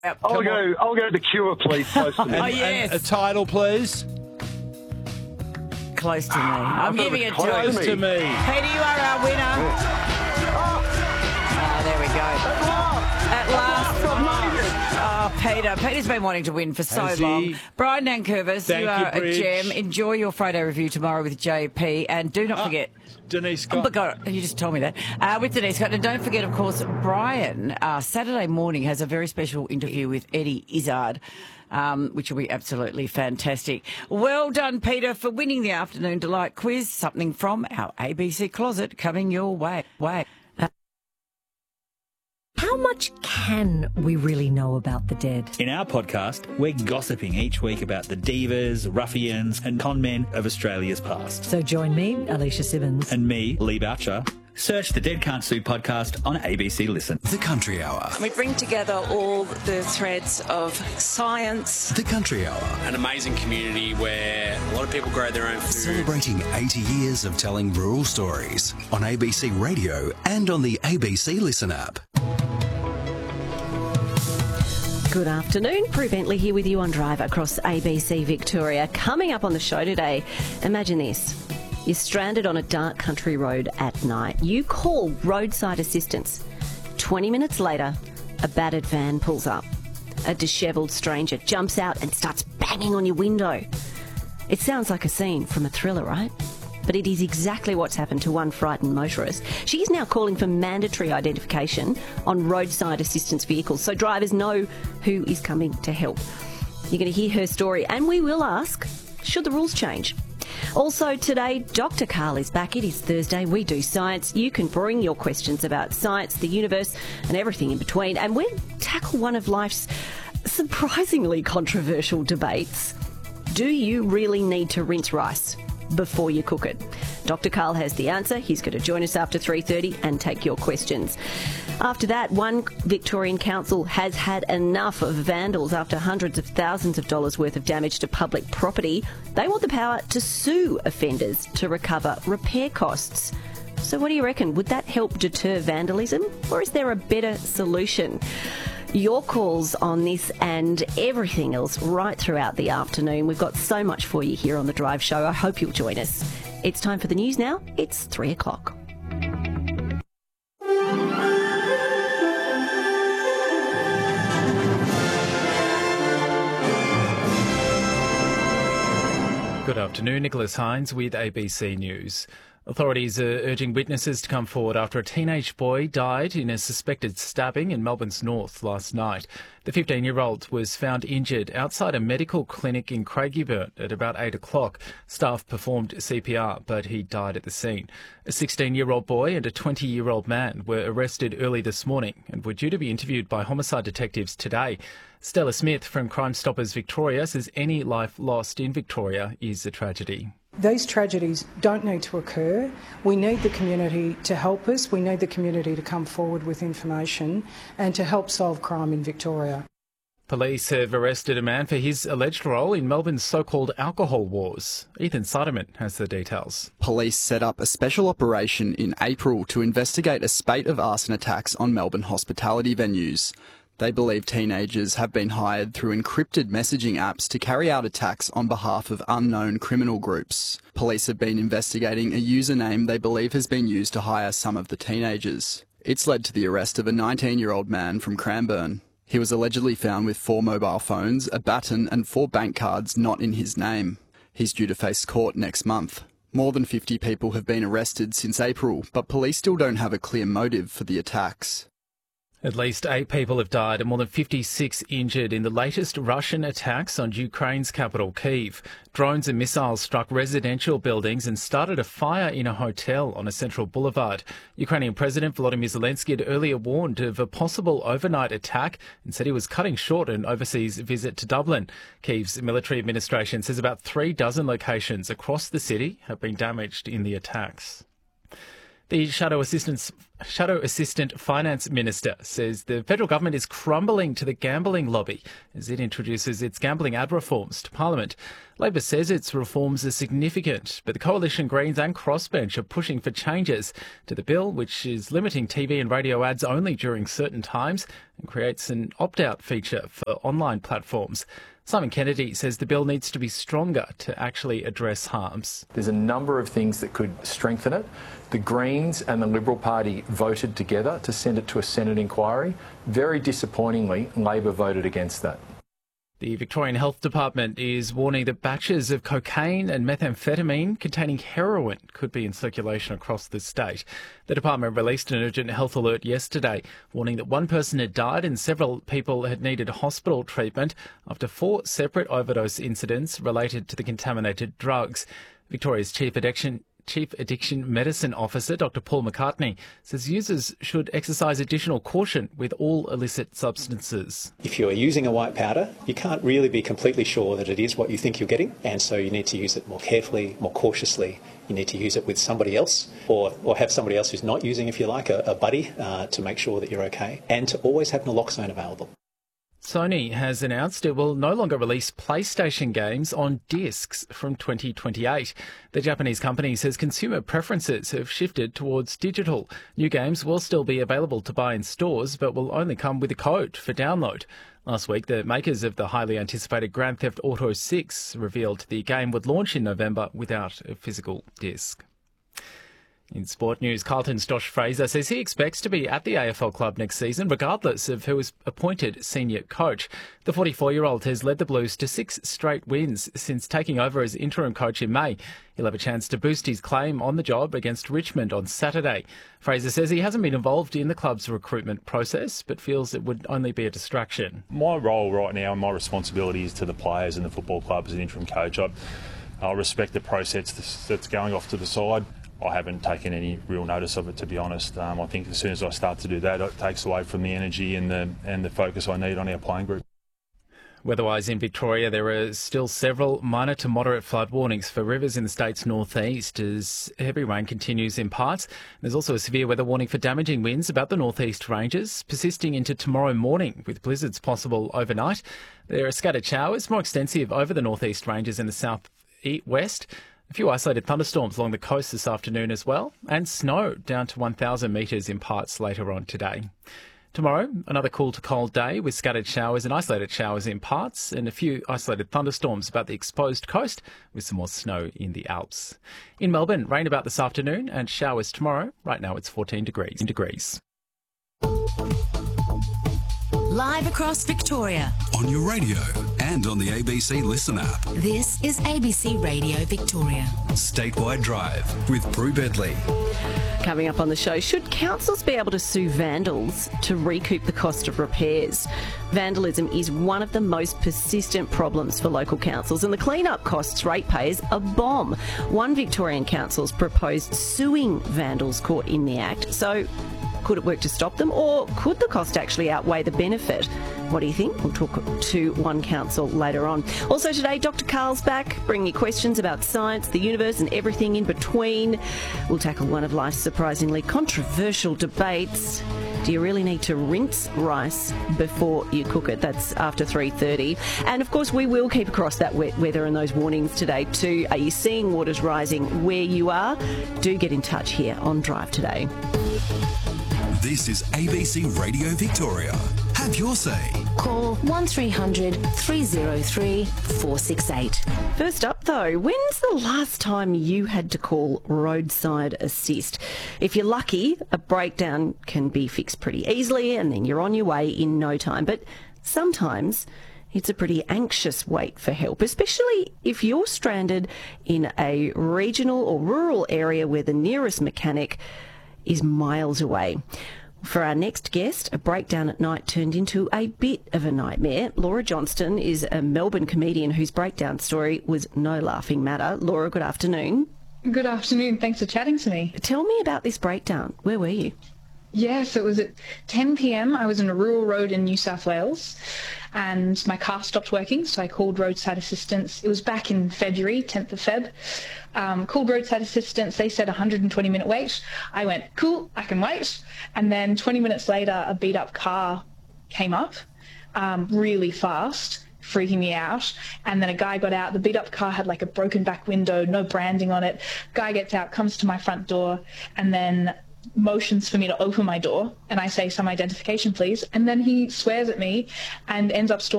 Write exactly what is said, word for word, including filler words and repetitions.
Yep, I'll go. On. I'll go The Cure, please. Close to me. Oh yes. And a title, please. Close to me. I'm giving it to Close you. to me. Peter, you are our winner. Oh, there we go. At last. Oh, Peter. Peter's been wanting to win for so Has long. he? Brian Nankervis, Thank you you, are a Bridge. gem. Enjoy your photo review tomorrow with J P. And do not Ah, forget... Denise Oh, Scott. but God, you just told me that. Uh, with Denise Scott. And don't forget, of course, Brian, uh, Saturday morning has a very special interview with Eddie Izzard, um, which will be absolutely fantastic. Well done, Peter, for winning the Afternoon Delight quiz. Something from our A B C closet coming your way. way. Uh, How much can we really know about the dead? In our podcast, we're gossiping each week about the divas, ruffians and con men of Australia's past. So join me, Alicia Simmons. And me, Lee Boucher. Search the Dead Can't Sue podcast on A B C Listen. The Country Hour. We bring together all the threads of science. The Country Hour. An amazing community where a lot of people grow their own food. Celebrating eighty years of telling rural stories on A B C Radio and on the A B C Listen app. Good afternoon. Prue Bentley here with you on Drive across A B C Victoria. Coming up on the show today, imagine this. You're stranded on a dark country road at night. You call roadside assistance. twenty minutes later, a battered van pulls up. A dishevelled stranger jumps out and starts banging on your window. It sounds like a scene from a thriller, right? But it is exactly what's happened to one frightened motorist. She is now calling for mandatory identification on roadside assistance vehicles so drivers know who is coming to help. You're going to hear her story and we will ask, should the rules change? Also today, Doctor Karl is back. It is Thursday. We do science. You can bring your questions about science, the universe and everything in between. And we'll tackle one of life's surprisingly controversial debates. Do you really need to rinse rice before you cook it? Doctor Karl has the answer. He's going to join us after three thirty and take your questions. After that, one Victorian council has had enough of vandals after hundreds of thousands of dollars worth of damage to public property. They want the power to sue offenders to recover repair costs. So what do you reckon? Would that help deter vandalism, or is there a better solution? Your calls on this and everything else right throughout the afternoon. We've got so much for you here on The Drive Show. I hope you'll join us. It's time for the news now. It's three o'clock. Good afternoon, Nicholas Hines with A B C News. Authorities are urging witnesses to come forward after a teenage boy died in a suspected stabbing in Melbourne's north last night. The fifteen-year-old was found injured outside a medical clinic in Craigieburn at about eight o'clock. Staff performed C P R, but he died at the scene. A sixteen-year-old boy and a twenty-year-old man were arrested early this morning and were due to be interviewed by homicide detectives today. Stella Smith from Crime Stoppers Victoria says any life lost in Victoria is a tragedy. These tragedies don't need to occur. We need the community to help us. We need the community to come forward with information and to help solve crime in Victoria. Police have arrested a man for his alleged role in Melbourne's so-called alcohol wars. Ethan Siderman has the details. Police set up a special operation in April to investigate a spate of arson attacks on Melbourne hospitality venues. They believe teenagers have been hired through encrypted messaging apps to carry out attacks on behalf of unknown criminal groups. Police have been investigating a username they believe has been used to hire some of the teenagers. It's led to the arrest of a nineteen-year-old man from Cranbourne. He was allegedly found with four mobile phones, a baton and four bank cards not in his name. He's due to face court next month. More than fifty people have been arrested since April, but police still don't have a clear motive for the attacks. At least eight people have died and more than fifty-six injured in the latest Russian attacks on Ukraine's capital, Kyiv. Drones and missiles struck residential buildings and started a fire in a hotel on a central boulevard. Ukrainian President Volodymyr Zelensky had earlier warned of a possible overnight attack and said he was cutting short an overseas visit to Dublin. Kyiv's military administration says about three dozen locations across the city have been damaged in the attacks. The Shadow Assistance Shadow Assistant Finance Minister says the federal government is crumbling to the gambling lobby as it introduces its gambling ad reforms to Parliament. Labor says its reforms are significant, but the Coalition Greens and Crossbench are pushing for changes to the bill, which is limiting T V and radio ads only during certain times and creates an opt-out feature for online platforms. Simon Kennedy says the bill needs to be stronger to actually address harms. There's a number of things that could strengthen it. The Greens and the Liberal Party voted together to send it to a Senate inquiry. Very disappointingly, Labor voted against that. The Victorian Health Department is warning that batches of cocaine and methamphetamine containing heroin could be in circulation across the state. The department released an urgent health alert yesterday, warning that one person had died and several people had needed hospital treatment after four separate overdose incidents related to the contaminated drugs. Victoria's Chief Addiction Chief Addiction Medicine Officer, Doctor Paul McCartney, says users should exercise additional caution with all illicit substances. If you're using a white powder, you can't really be completely sure that it is what you think you're getting, and so you need to use it more carefully, more cautiously. You need to use it with somebody else, or, or have somebody else who's not using, if you like, a, a buddy, uh, to make sure that you're okay, and to always have naloxone available. Sony has announced it will no longer release PlayStation games on discs from twenty twenty-eight. The Japanese company says consumer preferences have shifted towards digital. New games will still be available to buy in stores, but will only come with a code for download. Last week, the makers of the highly anticipated Grand Theft Auto six revealed the game would launch in November without a physical disc. In sport news, Carlton's Josh Fraser says he expects to be at the A F L club next season, regardless of who is appointed senior coach. The forty-four-year-old has led the Blues to six straight wins since taking over as interim coach in May. He'll have a chance to boost his claim on the job against Richmond on Saturday. Fraser says he hasn't been involved in the club's recruitment process, but feels it would only be a distraction. My role right now and my responsibility is to the players and the football club as an interim coach. I, I respect the process that's going off to the side. I haven't taken any real notice of it, to be honest. Um, I think as soon as I start to do that, it takes away from the energy and the and the focus I need on our playing group. Weather-wise in Victoria, there are still several minor to moderate flood warnings for rivers in the state's northeast as heavy rain continues in parts. There's also a severe weather warning for damaging winds about the northeast ranges, persisting into tomorrow morning with blizzards possible overnight. There are scattered showers, more extensive over the northeast ranges in the south-west. A few isolated thunderstorms along the coast this afternoon as well, and snow down to one thousand metres in parts later on today. Tomorrow, another cool to cold day with scattered showers and isolated showers in parts and a few isolated thunderstorms about the exposed coast with some more snow in the Alps. In Melbourne, rain about this afternoon and showers tomorrow. Right now it's fourteen degrees. degrees. Live across Victoria. On your radio and on the A B C Listen app. This is A B C Radio Victoria. Statewide Drive with Prue Bedley. Coming up on the show, should councils be able to sue vandals to recoup the cost of repairs? Vandalism is one of the most persistent problems for local councils, and the clean-up costs ratepayers a bomb. One Victorian council's proposed suing vandals caught in the act. So could it work to stop them, or could the cost actually outweigh the benefit? What do you think? We'll talk to one council later on. Also today, Doctor Carl's back, bringing you questions about science, the universe and everything in between. We'll tackle one of life's surprisingly controversial debates. Do you really need to rinse rice before you cook it? That's after three thirty. And of course, we will keep across that wet weather and those warnings today too. Are you seeing waters rising where you are? Do get in touch here on Drive Today. This is A B C Radio Victoria. Have your say. Call one three hundred three oh three four six eight. First up though, when's the last time you had to call roadside assist? If you're lucky, a breakdown can be fixed pretty easily and then you're on your way in no time. But sometimes it's a pretty anxious wait for help, especially if you're stranded in a regional or rural area where the nearest mechanic is miles away. For our next guest, a breakdown at night turned into a bit of a nightmare. Laura Johnston is a Melbourne comedian whose breakdown story was no laughing matter. Laura, good afternoon. Good afternoon. Thanks for chatting to me. Tell me about this breakdown. Where were you? Yes, it was at ten p m. I was in a rural road in New South Wales and my car stopped working, so I called roadside assistance. It was back in February, tenth of Feb. Um, called roadside assistance. They said one hundred twenty minute wait. I went, cool, I can wait. And then twenty minutes later, a beat up car came up um, really fast, freaking me out. And then a guy got out. The beat up car had like a broken back window, no branding on it. Guy gets out, comes to my front door, and then motions for me to open my door, and I say, some identification please, and then he swears at me and ends up storming